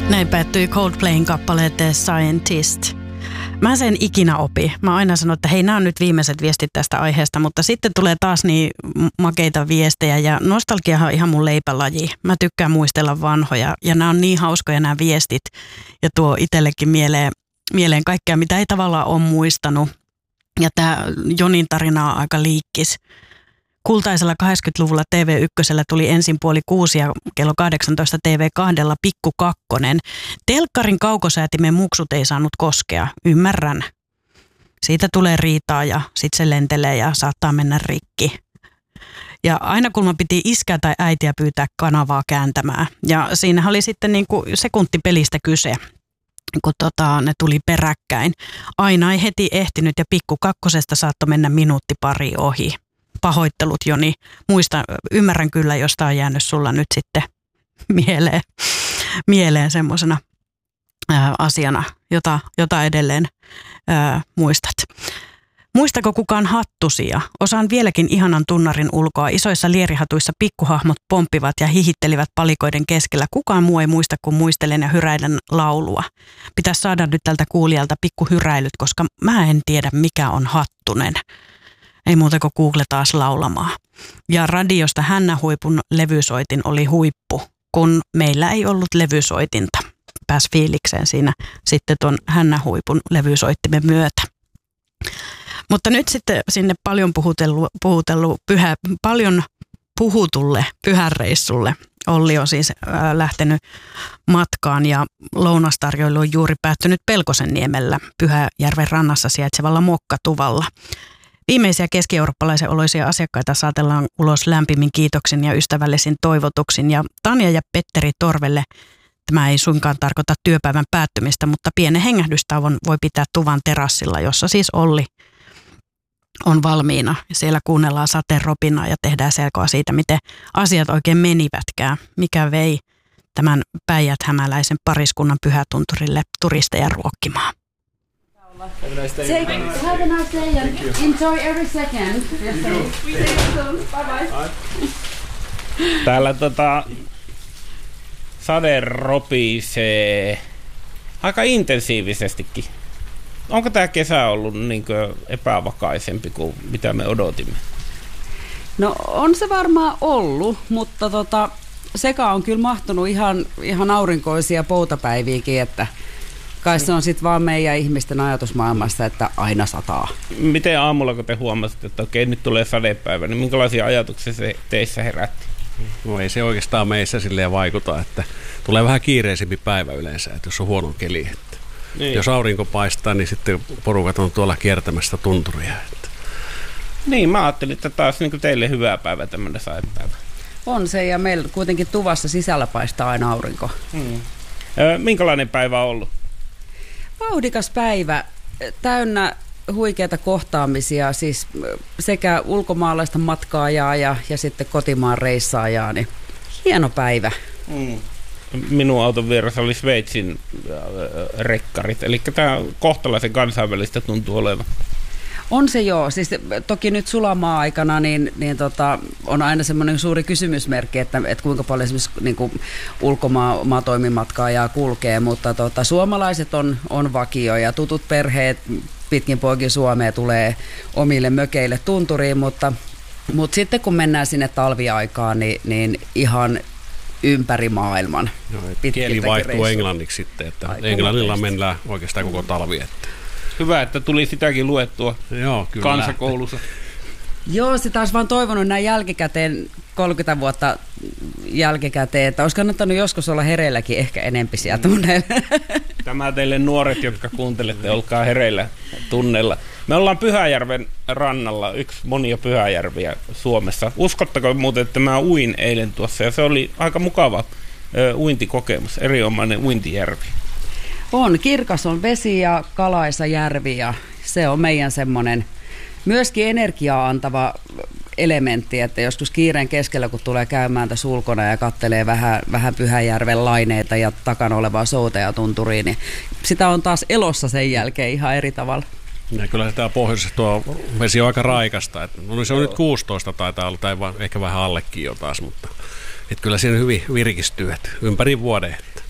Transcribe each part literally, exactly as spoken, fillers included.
Näin päättyi Coldplayn kappale The Scientist. Mä sen ikinä opi. Mä aina sanon, että hei, nämä on nyt viimeiset viestit tästä aiheesta, mutta sitten tulee taas niin makeita viestejä ja nostalgiahan on ihan mun leipälaji. Mä tykkään muistella vanhoja ja nämä on niin hauskoja nämä viestit ja tuo itsellekin mieleen, mieleen kaikkea, mitä ei tavallaan ole muistanut. Ja tämä Jonin tarina on aika liikkis. Kultaisella kahdeksankymmentäluvulla T V yksi tuli ensin puoli kuusi ja kello kahdeksantoista T V kaksi Pikku Kakkonen. Telkkarin kaukosäätimen muksut ei saanut koskea, ymmärrän. Siitä tulee riitaa ja sitten se lentelee ja saattaa mennä rikki. Ja aina kun mä piti iskää tai äitiä pyytää kanavaa kääntämään. Ja siinä oli sitten niin kuin sekuntipelistä kyse, kun tota, ne tuli peräkkäin. Aina ei heti ehtinyt ja Pikku Kakkosesta saattoi mennä minuutti pari ohi. Pahoittelut, Joni. Muista, ymmärrän kyllä, jos tämä on jäänyt sulla nyt sitten mieleen, mieleen semmoisena asiana, jota, jota edelleen ää, muistat. Muistako kukaan hattusia? Osaan vieläkin ihanan tunnarin ulkoa. Isoissa lierihatuissa pikkuhahmot pomppivat ja hihittelivät palikoiden keskellä. Kukaan muu ei muista, kun muistelen ja hyräilen laulua. Pitäisi saada nyt tältä kuulijalta pikkuhyräilyt, koska mä en tiedä, mikä on Hattunen. Ei muuta kuin Google taas laulamaan. Ja radiosta Hännähuipun levysoitin oli huippu, kun meillä ei ollut levysoitinta. Pääsi fiilikseen siinä sitten tuon Hännähuipun levysoittimen myötä. Mutta nyt sitten sinne paljon puhutellu, puhutellu pyhä, paljon puhutulle pyhäreissulle. Olli on siis äh, lähtenyt matkaan ja lounastarjoilu on juuri päättynyt Pelkosenniemellä Pyhäjärven rannassa sijaitsevalla Mokkatuvalla. Viimeisiä keski-eurooppalaisen oloisia asiakkaita saatellaan ulos lämpimin kiitoksin ja ystävällisin toivotuksin. Ja Tanja ja Petteri Torvelle tämä ei suinkaan tarkoita työpäivän päättymistä, mutta pienen hengähdystauon voi pitää tuvan terassilla, jossa siis Olli on valmiina. Siellä kuunnellaan sateen ropinaa ja tehdään selkoa siitä, miten asiat oikein menivätkään. Mikä vei tämän päijät-hämäläisen pariskunnan Pyhätunturille turisteja ruokkimaan. Have a nice day. Take, have a nice day and enjoy every second. Yes, we see you soon. Bye bye. Täällä tota, sade ropisee aika intensiivisestikin. Onko tämä kesä ollut niin kuin epävakaisempi kuin mitä me odotimme? No on se varmaan ollut, mutta tota, sekä on kyllä mahtunut ihan, ihan aurinkoisia poutapäiviäkin, että kai se on sitten vaan meidän ihmisten ajatusmaailmassa, että aina sataa. Miten aamulla, kun te huomasitte, että okei, nyt tulee sadepäivä, niin minkälaisia ajatuksia se teissä herätti? No ei se oikeastaan meissä silleen vaikuta, että tulee vähän kiireisempi päivä yleensä, että jos on huono keli. Että niin. Jos aurinko paistaa, niin sitten porukat on tuolla kiertämässä tunturia. Että. Niin, mä ajattelin, että taas niin kuin teille hyvä päivä tämmöinen sadepäivä. On se, ja meillä kuitenkin tuvassa sisällä paistaa aina aurinko. Hmm. Minkälainen päivä on ollut? Vauhdikas päivä, täynnä huikeita kohtaamisia, siis sekä ulkomaalaista matkaajaa ja, ja sitten kotimaan reissaajaa, niin hieno päivä. Mm. Minun auton vieressä oli Sveitsin rekkarit, eli tämä kohtalaisen kansainvälistä tuntuu olevan. On se joo, siis toki nyt sulamaa-aikana niin, niin tota, on aina semmoinen suuri kysymysmerkki, että, että kuinka paljon esimerkiksi niin kuin ulkomaatoimimatkaajaa kulkee, mutta tota, suomalaiset on, on vakio ja tutut perheet pitkin poikin Suomea tulee omille mökeille tunturiin, mutta, mutta sitten kun mennään sinne talviaikaan, niin, niin ihan ympäri maailman. No, kieli vaihtuu reissu. Englanniksi sitten, että aika englannilla nopeasti mennään oikeastaan koko talvi. Että. Hyvä, että tuli sitäkin luettua. Joo, kyllä. Kansakoulussa. Joo, sitä olisi vaan toivonut näin jälkikäteen, kolmekymmentä vuotta jälkikäteen, että olisi kannattanut joskus olla hereilläkin ehkä enempi siellä tunneilla. Tämä teille nuoret, jotka kuuntelette, olkaa hereillä tunnella. Me ollaan Pyhäjärven rannalla, yksi monia Pyhäjärviä Suomessa. Uskottako muuten, että mä uin eilen tuossa ja se oli aika mukava ö, uintikokemus, erinomainen uintijärvi. On, kirkas on vesi ja kalaisa järvi ja se on meidän semmoinen myöskin energiaa antava elementti, että joskus kiireen keskellä, kun tulee käymään tässä ulkona ja kattelee vähän, vähän Pyhäjärven laineita ja takana olevaa Souteatunturiin, niin sitä on taas elossa sen jälkeen ihan eri tavalla. Ja kyllä tämä pohjoisessa tuo vesi on aika raikasta. Että, no se on nyt kuusitoista taitaa olla, tai ehkä vähän allekin jo taas, mutta että kyllä siinä hyvin virkistyy että ympäri vuoden. Että.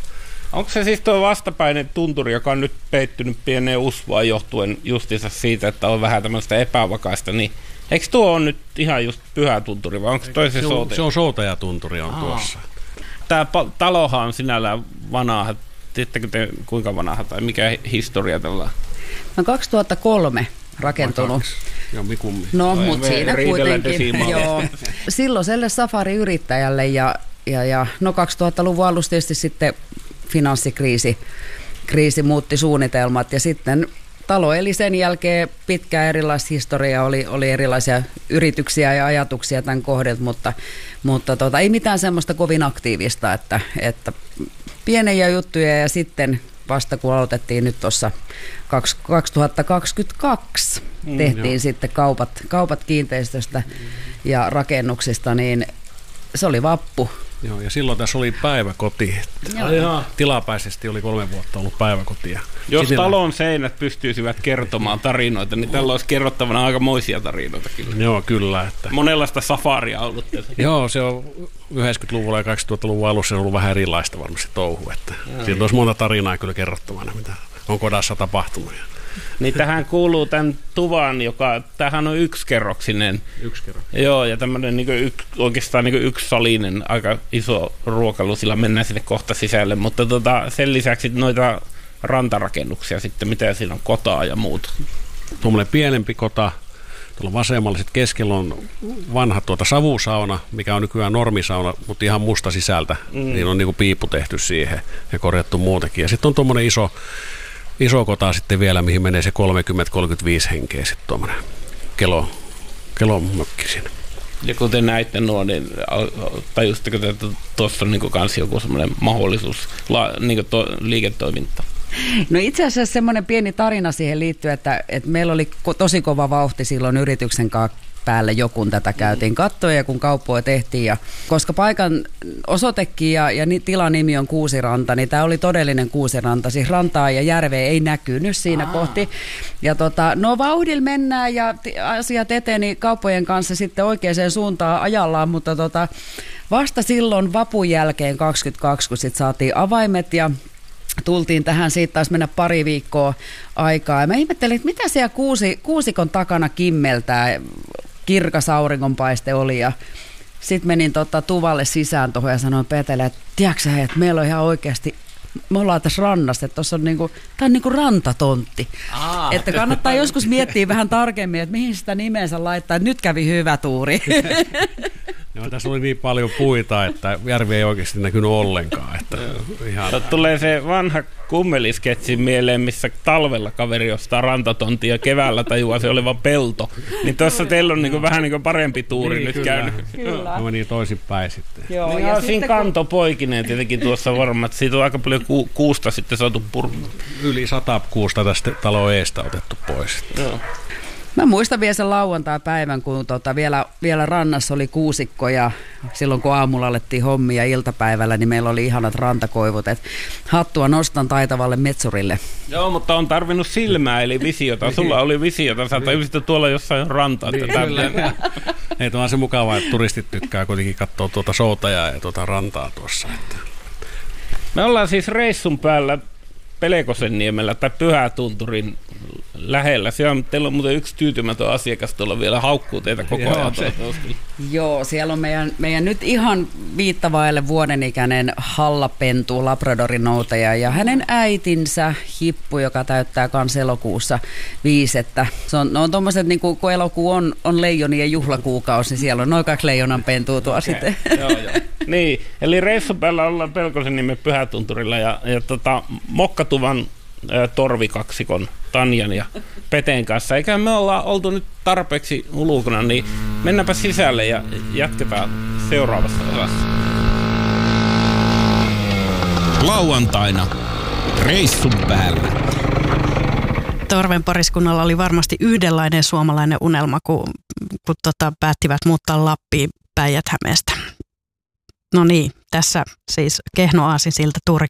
Onko se siis tuo vastapäinen tunturi, joka on nyt peittynyt pieneen usvaan johtuen justiinsa siitä, että on vähän tämmöistä epävakaista, niin eikö tuo on nyt ihan just pyhä tunturi vai onko toi se, se soutaja? Se on soutajatunturi on Aa. tuossa. Tämä talohan on sinällään vanha. Tiedättekö te kuinka vanha tai mikä historia tällä on? No kaksituhattakolme rakentunut. Joo, mikummi. No, mutta siinä kuitenkin. Joo. Silloiselle safariyrittäjälle ja, ja, ja no kaksituhattaluvun alussa tietysti sitten finanssikriisi kriisi muutti suunnitelmat ja sitten talo eli sen jälkeen pitkää erilaista historiaa, oli, oli erilaisia yrityksiä ja ajatuksia tämän kohdelta, mutta, mutta tota, ei mitään semmoista kovin aktiivista, että, että pieniä juttuja ja sitten vasta kun aloitettiin nyt tuossa kaksituhattakaksikymmentäkaksi mm, tehtiin jo. sitten kaupat, kaupat kiinteistöstä ja rakennuksista, niin se oli vappu. Joo, ja silloin tässä oli päiväkoti. Joo. Tilapäisesti oli kolme vuotta ollut päiväkotia. Jos Sitten talon seinät pystyisivät kertomaan tarinoita, niin tällä olisi kerrottavana aikamoisia tarinoita. Kyllä. Joo, kyllä. Että... Monenlaista safaria ollut. Joo, se on yhdeksänkymmentäluvulla ja kaksituhattaluvun alussa on ollut vähän erilaista varmasti touhu. Että siitä olisi monta tarinaa kyllä kerrottavana, mitä on kodassa tapahtunut. Niin tähän kuuluu tämän tuvan, joka, tämähän on yksikerroksinen. Yksi kerros. Joo, ja tämmöinen niin yks, oikeastaan niin yksisalinen, aika iso ruokailu, sillä mennään sinne kohta sisälle, mutta tota, sen lisäksi noita rantarakennuksia sitten, mitä siinä on, kotaa ja muuta. Tuommoinen pienempi kota, tuolla vasemmalla sitten keskellä on vanha tuota savusauna, mikä on nykyään normisauna, mutta ihan musta sisältä, mm. niin on niin kuin piippu tehty siihen ja korjattu muutakin. Ja sitten on tuommoinen iso Iso kota sitten vielä, mihin menee se kolmekymmentä kolmekymmentäviisi henkeä sitten tuommoinen kelo, kelomökki siinä. Ja kun te näitte nuo, niin tajusitteko te, että tuossa on niin kans joku semmoinen mahdollisuus la, niin to, liiketoiminta? No itse asiassa semmoinen pieni tarina siihen liittyy, että, että meillä oli tosi kova vauhti silloin yrityksen kanssa päälle jo, kun tätä käytiin kattoja ja kun kauppoja tehtiin. Ja koska paikan osoitekin ja, ja tilan nimi on Kuusiranta, niin tämä oli todellinen Kuusiranta. Siis rantaa ja järveä ei näkynyt siinä Aa. kohti. Ja tota, no vauhdilla mennään ja t- asiat eteni kauppojen kanssa sitten oikeaan suuntaan ajallaan, mutta tota, vasta silloin vapun jälkeen kaksikymmentäkaksi, kun sitten saatiin avaimet ja tultiin tähän, siitä taisi mennä pari viikkoa aikaa. Ja mä ihmettelin, että mitä siellä kuusi, kuusikon takana kimmeltää, kirkas auringonpaiste oli. Ja sitten menin tota, tuvalle sisään tuohon ja sanoin Petelle, että tiedätkö sä, että meillä on ihan oikeasti, me ollaan tässä rannassa, että tuossa on niinku, tää on niinku rantatontti. Aa. Että kannattaa joskus miettiä vähän tarkemmin, että mihin sitä nimensä laittaa, että nyt kävi hyvä tuuri. Joo, tässä oli niin paljon puita, että järvi ei oikeasti näkynyt ollenkaan. Että ihan... Tulee se vanha kummelisketsi mieleen, missä talvella kaveri ostaa rantatontia ja keväällä tajuaa se olevan pelto. Niin tuossa teillä on niinku vähän niinku parempi tuuri niin, nyt kyllä. käynyt. Kyllä. No meni toisinpäin sitten. Joo, niin ja ja siinä kanto kun... poikineen tietenkin tuossa varmaan, että siitä on aika paljon ku- kuusta sitten saatu purkua. Yli sata kuusta tästä talon eestä otettu pois. Joo. Mä muistan vielä sen lauantai-päivän, kun tota vielä, vielä rannassa oli kuusikko ja silloin kun aamulla alettiin hommia iltapäivällä, niin meillä oli ihanat rantakoivut. Et hattua nostan taitavalle metsurille. Joo, mutta on tarvinnut silmää, eli visiota. Sulla oli visiota, sä tajusit tuolla jossain rantaa. Niin, ei, tuo on se mukavaa, että turistit tykkää kuitenkin katsoa tuota soutajaa ja tuota rantaa tuossa. Että. Me ollaan siis reissun päällä Pelekosenniemellä tai Pyhätunturin lähellä. Siellä on, teillä on muuten yksi tyytymätön asiakas tuolla vielä haukkuu teitä koko Joo, ajan. Se. Joo, siellä on meidän, meidän nyt ihan viittavaille vuodenikäinen hallapentu, labradorin noutaja ja hänen äitinsä Hippu, joka täyttää kans elokuussa viisettä. Se on, no on tommoset, niin kun, kun elokuu on, on leijonien juhlakuukausi, niin siellä on noin kaksi leijonan pentua tuo okay. sitten. Joo, joo. Niin, eli reissun päällä ollaan Pelkosenniemen Pyhätunturilla ja, ja tota, Mokkatuvan ä, torvikaksikon Tanjan ja Peten kanssa. Eikä me olla oltu nyt tarpeeksi ulkona, niin mennäänpä sisälle ja jatketaan seuraavassa osassa. Lauantaina reissun päällä. Torven pariskunnalla oli varmasti yhdenlainen suomalainen unelma, kun, kun tota, päättivät muuttaa Lappiin Päijät-Hämeestä. No niin, tässä siis Kehno Aasinsilta Tuuri